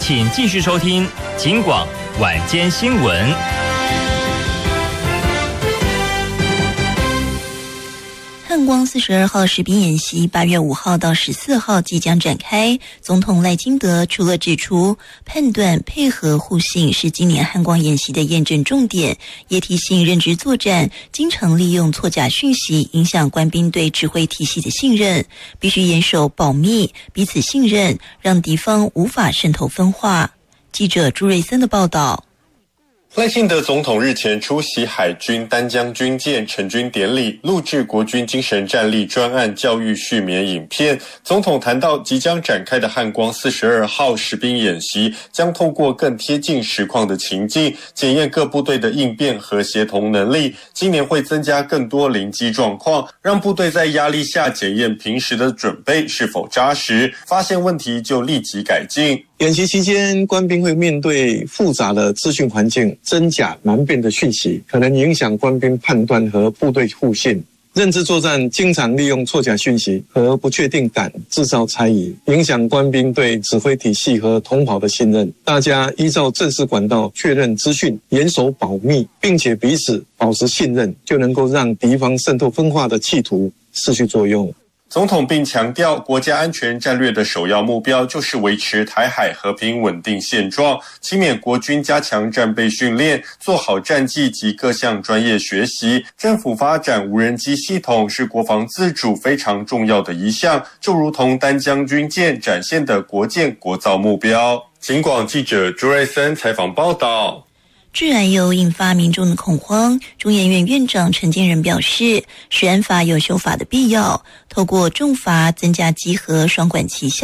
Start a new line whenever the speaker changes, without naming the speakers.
请继续收听警广晚间新闻。
汉光42号实兵演习8月5号到14号即将展开。总统赖清德除了指出判断、配合、互信是今年汉光演习的验证重点，也提醒认知作战经常利用错假讯息影响官兵对指挥体系的信任，必须严守保密、彼此信任，让敌方无法渗透分化。记者朱瑞森的报道。
赖清德总统日前出席海军丹江军舰成军典礼，录制国军精神战力专案教育续绵影片。总统谈到即将展开的汉光42号实兵演习，将透过更贴近实况的情境，检验各部队的应变和协同能力。今年会增加更多临机状况，让部队在压力下检验平时的准备是否扎实，发现问题就立即改进。
演习期间，官兵会面对复杂的资讯环境，真假难辨的讯息可能影响官兵判断和部队互信。认知作战经常利用错假讯息和不确定感制造猜疑，影响官兵对指挥体系和同袍的信任。大家依照正式管道确认资讯，严守保密，并且彼此保持信任，就能够让敌方渗透分化的企图失去作用。
总统并强调，国家安全战略的首要目标就是维持台海和平稳定现状，期勉国军加强战备训练，做好战技及各项专业学习。政府发展无人机系统是国防自主非常重要的一项，就如同丹江军舰展现的国建国造目标。警广记者朱瑞森采访报道。
治安又引发民众的恐慌，中研院院长陈建仁表示，食安法有修法的必要，透过重罚增加稽核双管齐下。